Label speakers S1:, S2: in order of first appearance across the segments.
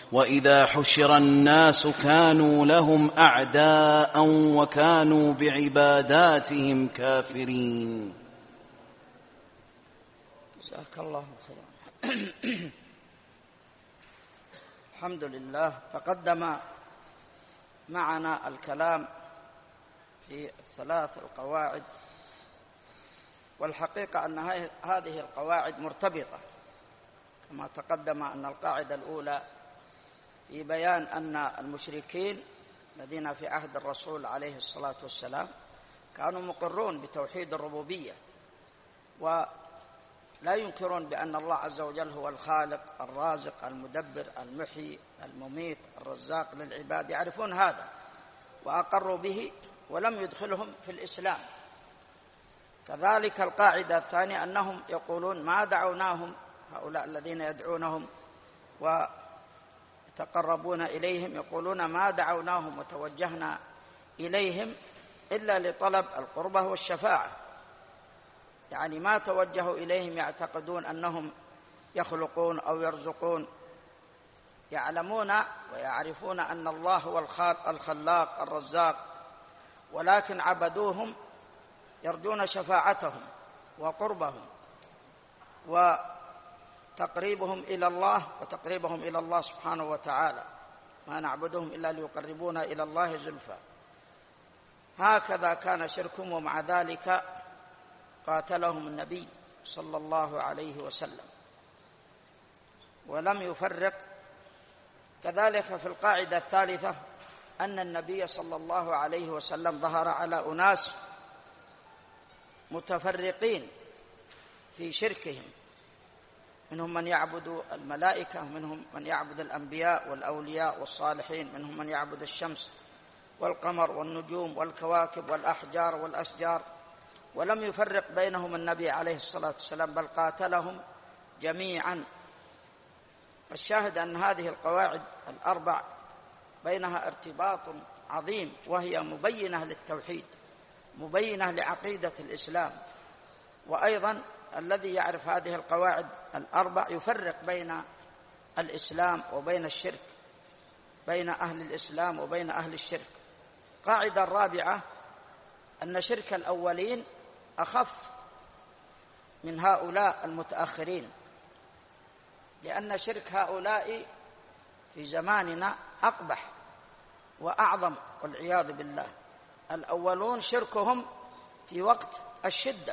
S1: وإذا حشر الناس كانوا لهم أعداء وكانوا بعباداتهم كافرين.
S2: جزاك الله خيرا. الحمد لله. تقدم معنا الكلام في الثلاث القواعد، والحقيقة أن هذه القواعد مرتبطة، كما تقدم أن القاعدة الأولى في بيان أن المشركين الذين في عهد الرسول عليه الصلاة والسلام كانوا مقرون بتوحيد الربوبية، ولا ينكرون بأن الله عز وجل هو الخالق الرازق المدبر المحيي المميت الرزاق للعباد، يعرفون هذا وأقروا به ولم يدخلهم في الإسلام. كذلك القاعدة الثانية أنهم يقولون ما دعوناهم، هؤلاء الذين يدعونهم ويتقربون إليهم يقولون ما دعوناهم وتوجهنا إليهم إلا لطلب القربة والشفاعة، يعني ما توجهوا إليهم يعتقدون أنهم يخلقون أو يرزقون، يعلمون ويعرفون أن الله هو الخلاق الرزاق، ولكن عبدوهم يرجون شفاعتهم وقربهم وتقريبهم إلى الله وتقريبهم إلى الله سبحانه وتعالى، ما نعبدهم إلا ليقربونا إلى الله زلفى. هكذا كان شركهم، ومع ذلك قاتلهم النبي صلى الله عليه وسلم ولم يفرق. كذلك في القاعدة الثالثة أن النبي صلى الله عليه وسلم ظهر على أناس متفرقين في شركهم، منهم من يعبد الملائكة، منهم من يعبد الأنبياء والأولياء والصالحين، منهم من يعبد الشمس والقمر والنجوم والكواكب والأحجار والأشجار، ولم يفرق بينهم النبي عليه الصلاة والسلام بل قاتلهم جميعا. الشاهد أن هذه القواعد الأربع بينها ارتباط عظيم، وهي مبينة للتوحيد، مبينة لعقيدة الإسلام. وأيضا الذي يعرف هذه القواعد الأربع يفرق بين الإسلام وبين الشرك، بين أهل الإسلام وبين أهل الشرك. قاعدة الرابعة أن شرك الأولين أخف من هؤلاء المتأخرين، لأن شرك هؤلاء في زماننا أقبح وأعظم والعياذ بالله. الأولون شركهم في وقت الشدة،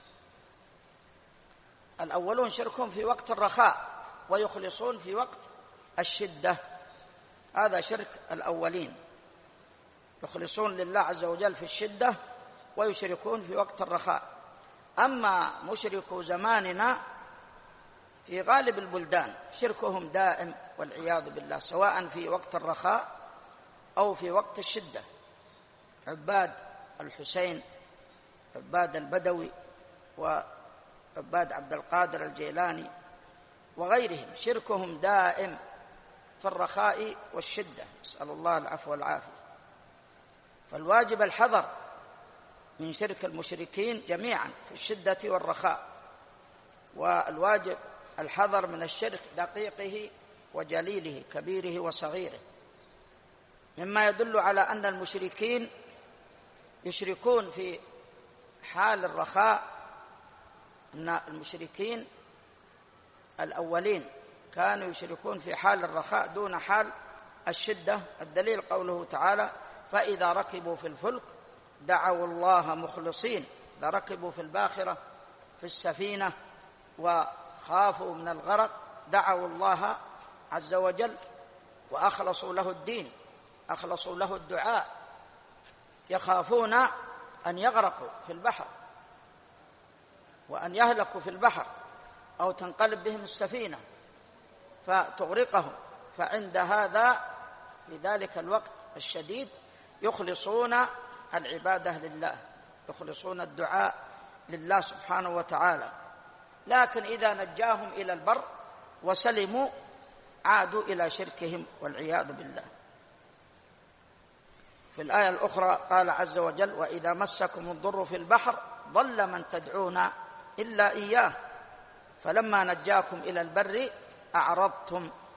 S2: الأولون شركهم في وقت الرخاء ويخلصون في وقت الشدة، هذا شرك الأولين، يخلصون لله عز وجل في الشدة ويشركون في وقت الرخاء. أما مشركو زماننا في غالب البلدان شركهم دائم والعياذ بالله، سواء في وقت الرخاء أو في وقت الشدة. عباد الحسين، عباد البدوي، وعباد عبد القادر الجيلاني وغيرهم شركهم دائم في الرخاء والشدة، نسأل الله العفو والعافية. فالواجب الحذر من شرك المشركين جميعا في الشدة والرخاء، والواجب الحذر من الشرك دقيقه وجليله كبيره وصغيره، مما يدل على أن المشركين يشركون في حال الرخاء، أن المشركين الأولين كانوا يشركون في حال الرخاء دون حال الشدة. الدليل قوله تعالى: فإذا ركبوا في الفلك دعوا الله مخلصين، إذا ركبوا في الباخرة في السفينة وخافوا من الغرق دعوا الله عز وجل وأخلصوا له الدين، أخلصوا له الدعاء، يخافون أن يغرقوا في البحر وأن يهلكوا في البحر أو تنقلب بهم السفينة فتغرقهم. فعند هذا في ذلك الوقت الشديد يخلصون العبادة لله، يخلصون الدعاء لله سبحانه وتعالى. لكن إذا نجاهم إلى البر وسلموا عادوا إلى شركهم والعياذ بالله. في الآية الأخرى قال عز وجل: وإذا مسكم الضر في البحر ضل من تدعون إلا إياه فلما نجاكم إلى البر أعرضتم